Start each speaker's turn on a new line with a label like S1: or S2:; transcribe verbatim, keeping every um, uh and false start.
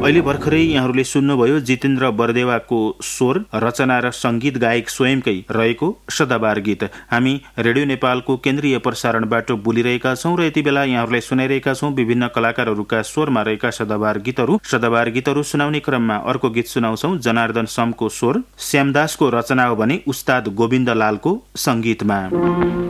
S1: अहिले भर्खरै यहाँहरूले सुन्नुभयो जितेन्द्र बरदेवाको स्वर, रचना र संगीत गायक स्वयंकै रहेको सदाबहार गीत। हामी रेडियो नेपालको केन्द्रीय प्रसारणबाट बोलिरहेका छौं र यति बेला यहाँहरूलाई सुनाइरहेका छौं विभिन्न कलाकारहरूका स्वरमा रहेका सदाबहार गीतहरू। सदाबहार गीतहरू सुनाउने क्रममा अर्को गीत सुनाउँछौं। जनार्दन समको स्वर, श्यामदासको रचना हो भने उस्ताद गोविन्द लालको संगीतमा।